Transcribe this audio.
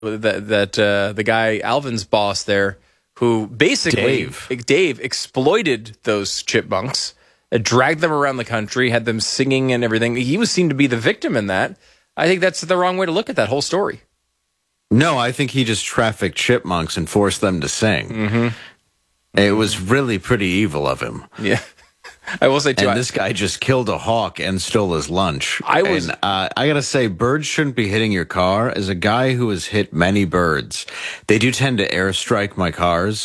that the guy Alvin's boss there, who basically Dave exploited those chipmunks, dragged them around the country, had them singing and everything. He was seen to be the victim in that. I think that's the wrong way to look at that whole story. No, I think he just trafficked chipmunks and forced them to sing. Mm-hmm. It was really pretty evil of him. Yeah. I will say, too. And this guy just killed a hawk and stole his lunch. I got to say, birds shouldn't be hitting your car. As a guy who has hit many birds, they do tend to airstrike my cars.